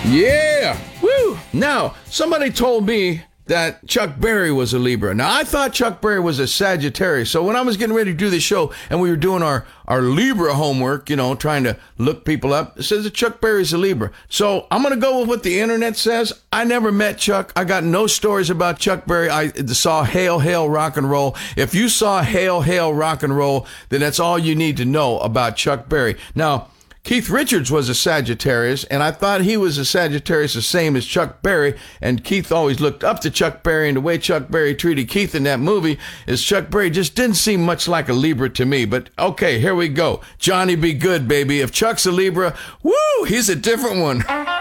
Yeah! Woo! Now, somebody told me that Chuck Berry was a Libra. Now, I thought Chuck Berry was a Sagittarius. So when I was getting ready to do this show and we were doing our Libra homework, trying to look people up, it says that Chuck Berry's a Libra. So I'm going to go with what the internet says. I never met Chuck. I got no stories about Chuck Berry. I saw Hail, Hail, Rock and Roll. If you saw Hail, Hail, Rock and Roll, then that's all you need to know about Chuck Berry. Now, Keith Richards was a Sagittarius, and I thought he was a Sagittarius the same as Chuck Berry, and Keith always looked up to Chuck Berry, and the way Chuck Berry treated Keith in that movie is Chuck Berry just didn't seem much like a Libra to me. But okay, here we go. Johnny be good, baby. If Chuck's a Libra, woo, he's a different one.